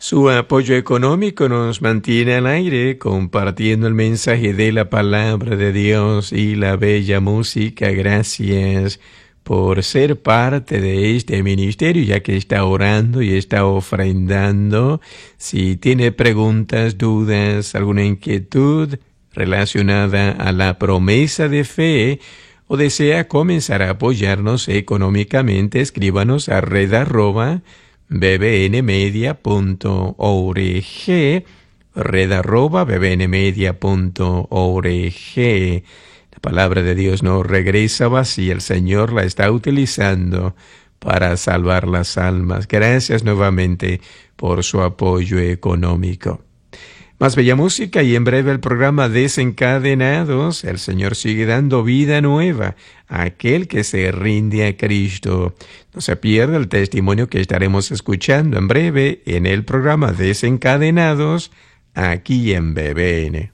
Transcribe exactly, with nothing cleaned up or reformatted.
Su apoyo económico nos mantiene al aire, compartiendo el mensaje de la palabra de Dios y la bella música. Gracias por ser parte de este ministerio, ya que está orando y está ofrendando. Si tiene preguntas, dudas, alguna inquietud relacionada a la promesa de fe, o desea comenzar a apoyarnos económicamente, escríbanos a red arroba bbnmedia punto org, red arroba bbnmedia punto org. La palabra de Dios no regresa vacía, el Señor la está utilizando para salvar las almas. Gracias nuevamente por su apoyo económico. Más bella música y en breve el programa Desencadenados. El Señor sigue dando vida nueva a aquel que se rinde a Cristo. No se pierda el testimonio que estaremos escuchando en breve en el programa Desencadenados aquí en B B N.